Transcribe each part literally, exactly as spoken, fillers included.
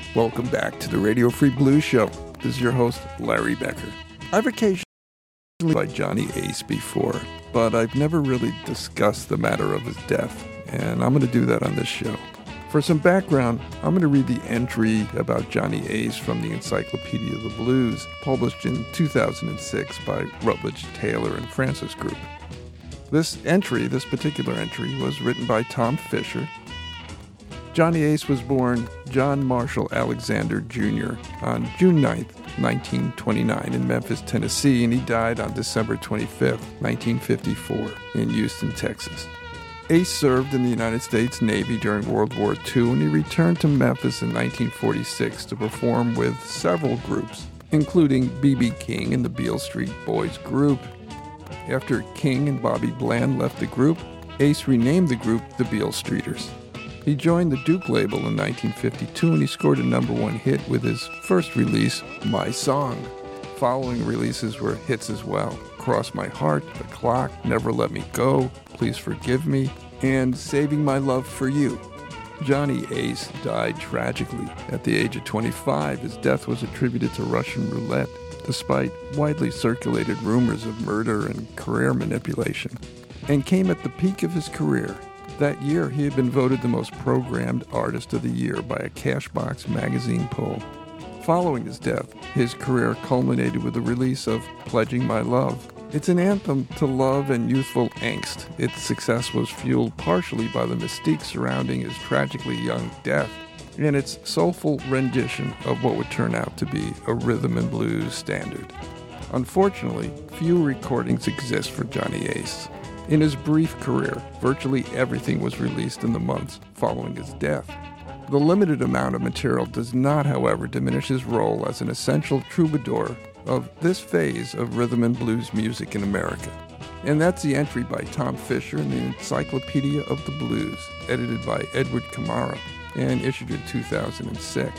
Welcome back to the Radio Free Blues Show. This is your host, Larry Becker. I've occasionally by Johnny Ace before, but I've never really discussed the matter of his death, and I'm going to do that on this show. For some background, I'm going to read the entry about Johnny Ace from the Encyclopedia of the Blues, published in two thousand six by Rutledge Taylor and Francis Group. This entry, this particular entry, was written by Tom Fisher. Johnny Ace was born John Marshall Alexander Junior on June ninth, nineteen twenty-nine in Memphis, Tennessee, and he died on December twenty-fifth, nineteen fifty-four in Houston, Texas. Ace served in the United States Navy during World War Two, and he returned to Memphis in nineteen forty-six to perform with several groups, including B B King and the Beale Street Boys Group. After King and Bobby Bland left the group, Ace renamed the group the Beale Streeters. He joined the Duke label in nineteen fifty-two, and he scored a number one hit with his first release, My Song. Following releases were hits as well: Cross My Heart, The Clock, Never Let Me Go, Please Forgive Me, and Saving My Love for You. Johnny Ace died tragically at the age of twenty-five. His death was attributed to Russian roulette, despite widely circulated rumors of murder and career manipulation, and came at the peak of his career. That year, he had been voted the most programmed artist of the year by a Cashbox magazine poll. Following his death, his career culminated with the release of Pledging My Love. It's an anthem to love and youthful angst. Its success was fueled partially by the mystique surrounding his tragically young death and its soulful rendition of what would turn out to be a rhythm and blues standard. Unfortunately, few recordings exist for Johnny Ace. In his brief career, virtually everything was released in the months following his death. The limited amount of material does not, however, diminish his role as an essential troubadour of this phase of rhythm and blues music in America. And that's the entry by Tom Fisher in the Encyclopedia of the Blues, edited by Edward Camara and issued in two thousand six.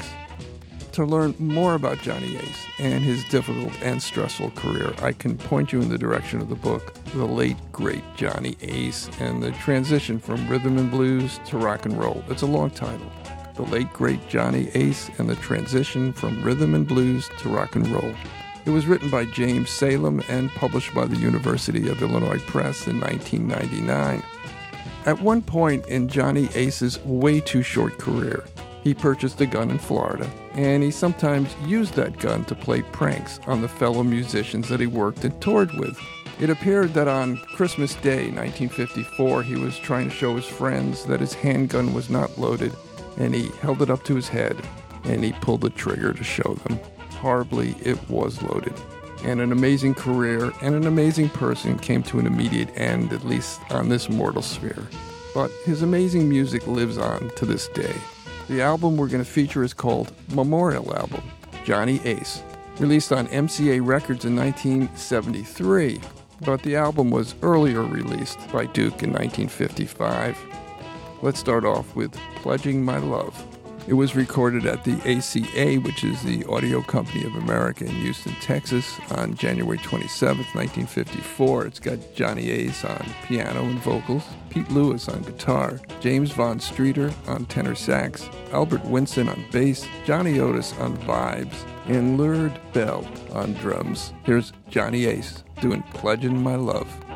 To learn more about Johnny Ace and his difficult and stressful career, I can point you in the direction of the book, The Late, Great Johnny Ace, and the Transition from Rhythm and Blues to Rock and Roll. It's a long title. The Late, Great Johnny Ace and the Transition from Rhythm and Blues to Rock and Roll. It was written by James Salem and published by the University of Illinois Press in nineteen ninety-nine. At one point in Johnny Ace's way too short career, he purchased a gun in Florida, and he sometimes used that gun to play pranks on the fellow musicians that he worked and toured with. It appeared that on Christmas Day, nineteen fifty-four, he was trying to show his friends that his handgun was not loaded, and he held it up to his head, and he pulled the trigger to show them. Horribly, it was loaded. And an amazing career and an amazing person came to an immediate end, at least on this mortal sphere. But his amazing music lives on to this day. The album we're going to feature is called Memorial Album, Johnny Ace, released on M C A Records in nineteen seventy-three, but the album was earlier released by Duke in nineteen fifty-five. Let's start off with Pledging My Love. It was recorded at the A C A, which is the Audio Company of America in Houston, Texas, on January twenty-seventh, nineteen fifty-four. It's got Johnny Ace on piano and vocals, Pete Lewis on guitar, James Von Streeter on tenor sax, Albert Winston on bass, Johnny Otis on vibes, and Lurd Bell on drums. Here's Johnny Ace doing Pledging My Love.